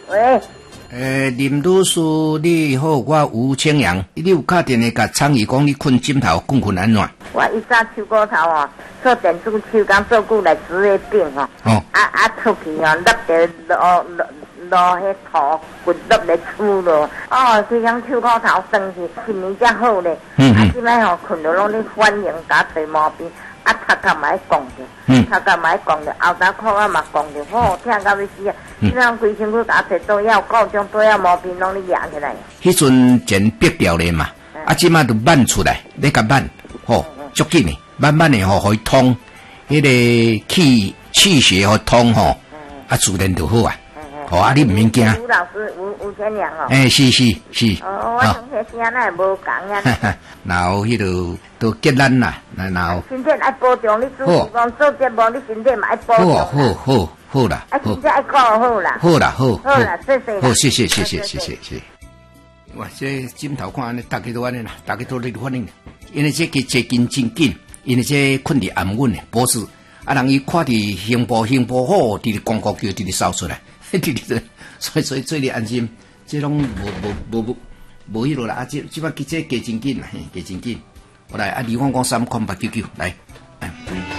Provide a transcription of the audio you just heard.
喂。 林律师，你好，我吴清阳。你有打电话甲倡议讲你困枕头，困安怎？ 我一早手骨头哦，做电子手工做久来治个病哦。哦。出去哦，落着落迄土，滚落来厝咯。哦，这样手骨头生去，今年才好咧。即摆吼困到拢咧反应，甲找毛病。头壳嘛爱讲着，头壳嘛爱讲着，后头裤仔嘛讲着，好听到要死啊！即样规身躯甲摕毒药，各种毒药毛病拢咧压起来。 迄阵前逼掉咧嘛，即马就慢出来，你甲慢，吼，足紧诶，慢慢诶吼，互伊通，迄个气血互通吼，自然就好啊。哦，你唔免惊。 吴老师，吴天良哦。 是。 哦，我同学声那无共啊。 然后迄个都结咱啦，然后。 身体爱保重，你主持讲做节目，你身体嘛爱保重。 好啦。 身体爱顾好啦。 好啦， 谢谢。 好，谢。哇，这枕头看安尼，大家都安尼啦，大家都咧反应，因为这个坐紧真紧，因为这困伫安稳诶，脖子人伊看伫胸部好，伫广告叫伫扫出来。所以最安心，这拢无迄落啦。即摆这加真紧啦，加真紧。我来，李芳讲30899来。